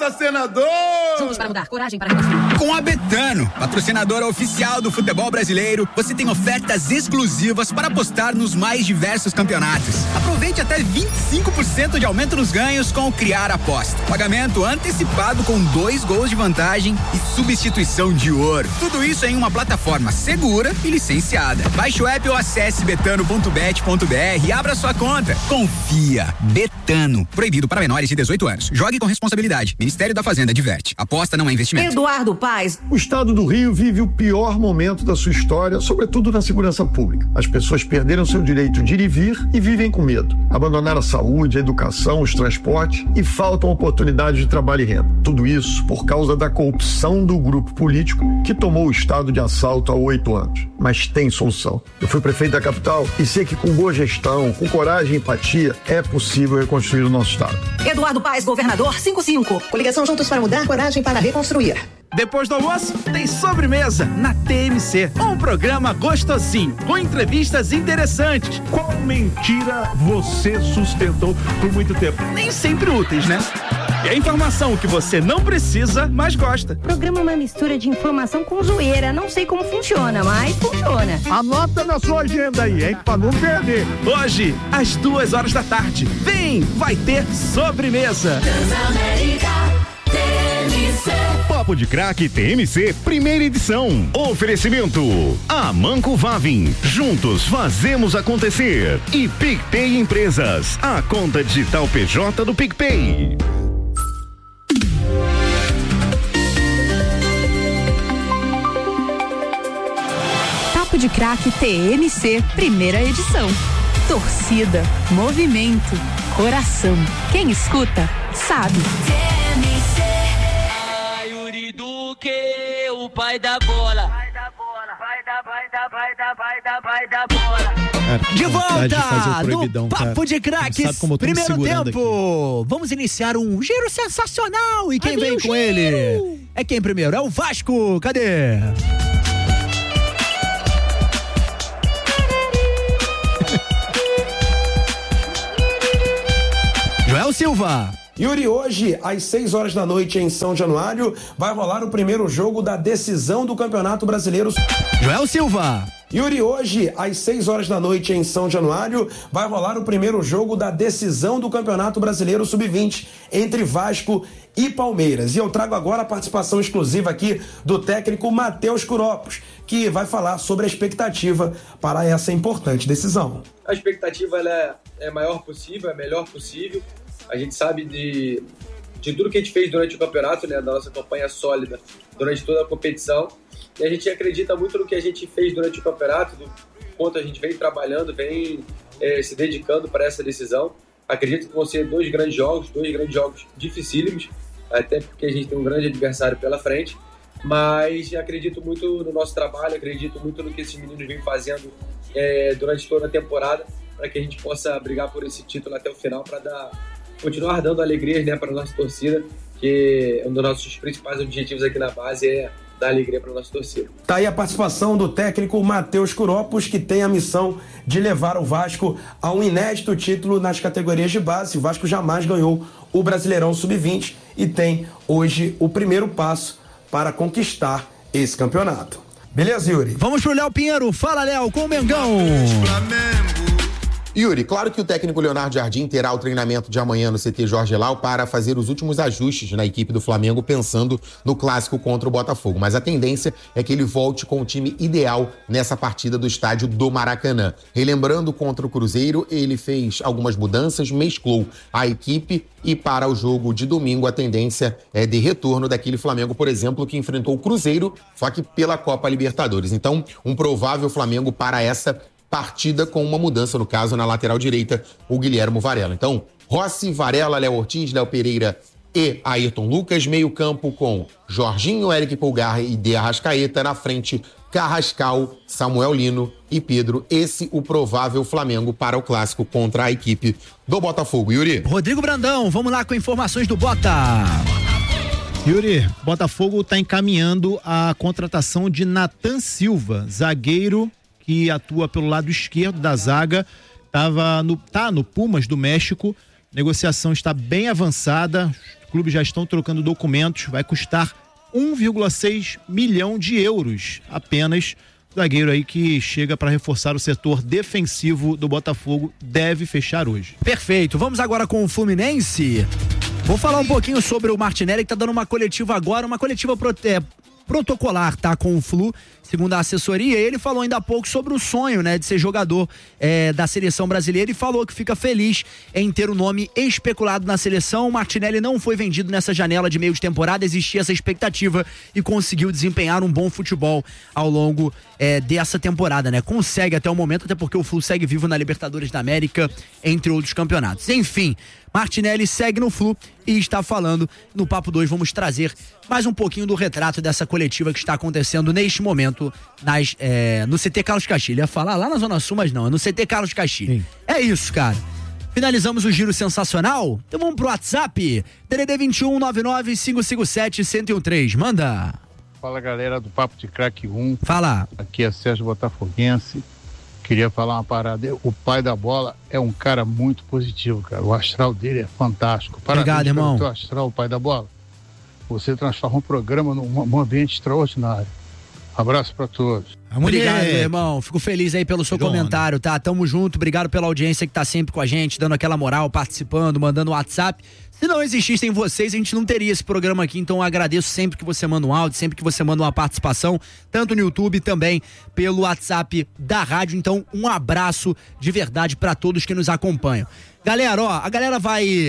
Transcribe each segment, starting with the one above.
Fala, senador! Juntos para mudar, coragem para reconstruir. Com a Betano, patrocinadora oficial do futebol brasileiro, você tem ofertas exclusivas para apostar nos mais diversos campeonatos. Aproveite até 25% de aumento nos ganhos com o Criar Aposta. Pagamento antecipado com 2 gols de vantagem e substituição de ouro. Tudo isso em uma plataforma segura e licenciada. Baixe o app ou acesse betano.bet.br e abra sua conta. Confia. Betano. Proibido para menores de 18 anos. Jogue com responsabilidade. Ministério da Fazenda adverte. Aposta não é investimento. Eduardo Paes. O estado do Rio vive o pior momento da sua história, sobretudo na segurança pública. As pessoas perderam seu direito de ir e vir e vivem com medo. Abandonaram a saúde, a educação, os transportes e faltam oportunidades de trabalho e renda. Tudo isso por causa da corrupção do grupo político que tomou o estado de assalto há 8 anos. Mas tem solução. Eu fui prefeito da capital e sei que com boa gestão, com coragem e empatia, é possível reconstruir o nosso estado. Eduardo Paes, governador 55. Coligação Juntos para Mudar, coragem para reconstruir. Depois do almoço, tem sobremesa na TMC. Um programa gostosinho, com entrevistas interessantes. Qual mentira você sustentou por muito tempo? Nem sempre úteis, né? E a informação que você não precisa, mas gosta. Programa é uma mistura de informação com zoeira. Não sei como funciona, mas funciona. Anota na sua agenda aí, hein? Pra não perder. Hoje, às 2h da tarde. Vem, vai ter sobremesa. Papo de Craque TMC, primeira edição. Oferecimento: Amanco Vavin. Juntos fazemos acontecer. E PicPay Empresas, a conta digital PJ do PicPay. Papo de Craque TMC, primeira edição. Torcida, movimento, coração. Quem escuta, sabe. Que o pai da bola. Vai da bola. De volta no Papo de Craques, primeiro tempo. Aqui. Vamos iniciar um giro sensacional. E quem vem com ele? É quem primeiro? É o Vasco. Cadê? Joel Silva. Yuri, hoje, às 6h da noite em São Januário, vai rolar o primeiro jogo da decisão do Campeonato Brasileiro. Joel Silva. Yuri, hoje, às 6h da noite em São Januário, vai rolar o primeiro jogo da decisão do Campeonato Brasileiro Sub-20 entre Vasco e Palmeiras. E eu trago agora a participação exclusiva aqui do técnico Matheus Curopos, que vai falar sobre a expectativa para essa importante decisão. A expectativa ela é a maior possível, é a melhor possível. A gente sabe de tudo que a gente fez durante o campeonato, né, da nossa campanha sólida durante toda a competição. E a gente acredita muito no que a gente fez durante o campeonato, do quanto a gente vem trabalhando, vem se dedicando para essa decisão. Acredito que vão ser dois grandes jogos dificílimos, até porque a gente tem um grande adversário pela frente. Mas acredito muito no nosso trabalho, acredito muito no que esses meninos vêm fazendo durante toda a temporada, para que a gente possa brigar por esse título até o final, para continuar dando alegrias, né, para a nossa torcida, que um dos nossos principais objetivos aqui na base é dar alegria para a nossa torcida. Tá aí a participação do técnico Matheus Curopos, que tem a missão de levar o Vasco a um inédito título nas categorias de base. O Vasco jamais ganhou o Brasileirão Sub-20 e tem hoje o primeiro passo para conquistar esse campeonato. Beleza, Yuri? Vamos pro Léo Pinheiro. Fala, Léo, com o Mengão. Yuri, claro que o técnico Leonardo Jardim terá o treinamento de amanhã no CT Jorge Lau para fazer os últimos ajustes na equipe do Flamengo, pensando no clássico contra o Botafogo. Mas a tendência é que ele volte com o time ideal nessa partida do estádio do Maracanã. Relembrando, contra o Cruzeiro, ele fez algumas mudanças, mesclou a equipe e para o jogo de domingo a tendência é de retorno daquele Flamengo, por exemplo, que enfrentou o Cruzeiro, só que pela Copa Libertadores. Então, um provável Flamengo para essa partida com uma mudança, no caso, na lateral direita, o Guilhermo Varela. Então, Rossi, Varela, Léo Ortiz, Léo Pereira e Ayrton Lucas, meio campo com Jorginho, Eric Pulgar e De Arrascaeta, na frente Carrascal, Samuel Lino e Pedro. Esse o provável Flamengo para o clássico contra a equipe do Botafogo. Yuri. Rodrigo Brandão, vamos lá com informações do Bota. Yuri, Botafogo está encaminhando a contratação de Nathan Silva, zagueiro que atua pelo lado esquerdo da zaga, tá no Pumas do México, A negociação está bem avançada, os clubes já estão trocando documentos, vai custar 1,6 milhão de euros apenas. Zagueiro aí que chega para reforçar o setor defensivo do Botafogo, deve fechar hoje. Perfeito, vamos agora com o Fluminense. Vou falar um pouquinho sobre o Martinelli, que tá dando uma coletiva agora, uma coletiva protocolar, tá, com o Flu, segundo a assessoria. Ele falou ainda há pouco sobre o sonho, né, de ser jogador da seleção brasileira, e falou que fica feliz em ter o nome especulado na seleção. O Martinelli não foi vendido nessa janela de meio de temporada, existia essa expectativa e conseguiu desempenhar um bom futebol ao longo dessa temporada, né? Consegue até o momento, até porque o Flu segue vivo na Libertadores da América, entre outros campeonatos. Enfim, Martinelli segue no Flu e está falando. No Papo 2 vamos trazer mais um pouquinho do retrato dessa coletiva que está acontecendo neste momento no CT Carlos Castilho. Ia falar lá na Zona Sul, mas não, é no CT Carlos Castilho. Sim. É isso, cara. Finalizamos o giro sensacional. Então vamos pro WhatsApp. DDD 21 99 557 1013. Manda. Fala, galera do Papo de Craque 1. Fala. Aqui é Sérgio Botafoguense. Queria falar uma parada. O pai da bola é um cara muito positivo, cara. O astral dele é fantástico. Parabéns. Obrigado, irmão. Pelo teu astral, o pai da bola. Você transforma um programa num ambiente extraordinário. Abraço pra todos. Obrigado, meu irmão. Fico feliz aí pelo seu comentário, tá? Tamo junto. Obrigado pela audiência que tá sempre com a gente, dando aquela moral, participando, mandando WhatsApp. Se não existissem vocês, a gente não teria esse programa aqui, então eu agradeço sempre que você manda um áudio, sempre que você manda uma participação, tanto no YouTube, também pelo WhatsApp da rádio. Então, um abraço de verdade pra todos que nos acompanham. Galera, ó, a galera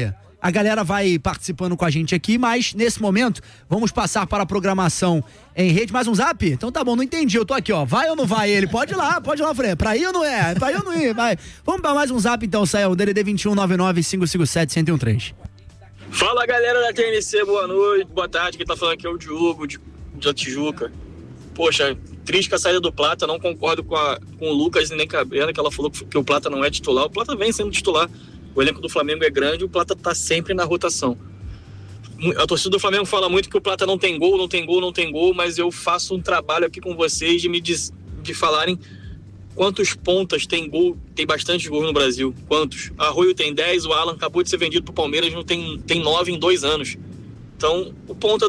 vai participando com a gente aqui, mas nesse momento vamos passar para a programação em rede. Mais um zap? Então tá bom, não entendi, eu tô aqui, ó. Vai ou não vai ele? Pode ir lá, Fred. Pra ir ou não é? Pra ir ou não ir? Vai. Vamos para mais um zap então, Sael. DDD 21 99 557 1013. Fala, galera da TMC, boa noite, boa tarde. Quem tá falando aqui é o Diogo, da Tijuca. Poxa, triste com a saída do Plata, não concordo com o Lucas nem com a Brena, que ela falou que o Plata não é titular. O Plata vem sendo titular. O elenco do Flamengo é grande, o Plata tá sempre na rotação. A torcida do Flamengo fala muito que o Plata não tem gol, mas eu faço um trabalho aqui com vocês de falarem quantos pontas tem bastante gol no Brasil. Quantos? Arroio tem 10, o Alan acabou de ser vendido pro Palmeiras, não tem 9 em 2 anos. Então, o ponta